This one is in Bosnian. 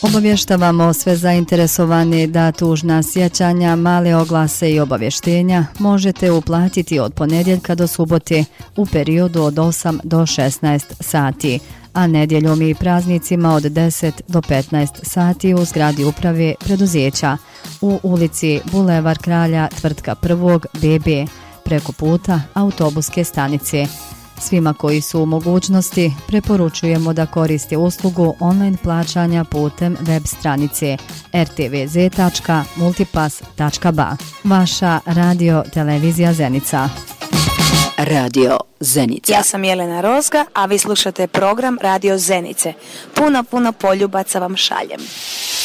Obavještavamo sve zainteresovane da tužna sjećanja, male oglase i obavještenja možete uplatiti od ponedjeljka do subote u periodu od 8 do 16 sati, a nedjeljom i praznicima od 10 do 15 sati u zgradi uprave preduzeća u ulici Bulevar Kralja, tvrtka 1. BB, preko puta autobuske stanice. Svima koji su u mogućnosti preporučujemo da koriste uslugu online plaćanja putem web stranice rtvz.multipass.ba. Vaša radio televizija Zenica. Radio Zenica. Ja sam Jelena Rozga, a vi slušate program Radio Zenice. Puno poljubaca vam šaljem.